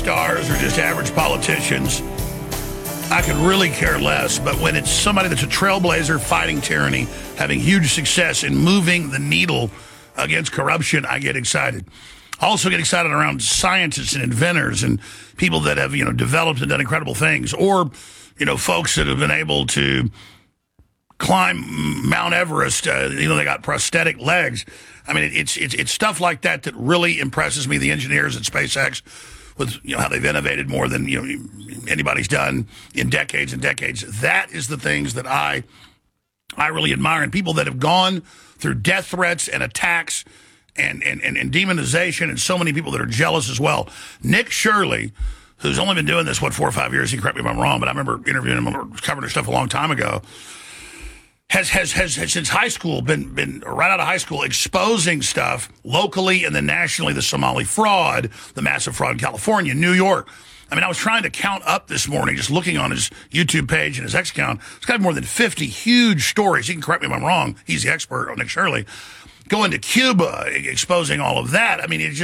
stars or just average politicians, I could really care less. But when it's somebody that's a trailblazer fighting tyranny, having huge success in moving the needle against corruption, I get excited. I also get excited around scientists and inventors and people that have, developed and done incredible things, or, folks that have been able to climb Mount Everest. They got prosthetic legs. I mean, it's stuff like that that really impresses me. The engineers at SpaceX, with how they've innovated more than anybody's done in decades and decades. That is the things that I really admire, and people that have gone through death threats and attacks and demonization, and so many people that are jealous as well. Nick Shirley, who's only been doing this 4 or 5 years. He can correct me if I'm wrong, but I remember interviewing him or covering his stuff a long time ago. Has since high school been right out of high school exposing stuff locally and then nationally, the Somali fraud, the massive fraud in California, New York. I mean, I was trying to count up this morning, just looking on his YouTube page and his X account. It's got more than 50 huge stories. He can correct me if I'm wrong. He's the expert on Nick Shirley. Going to Cuba, exposing all of that. I mean, it's just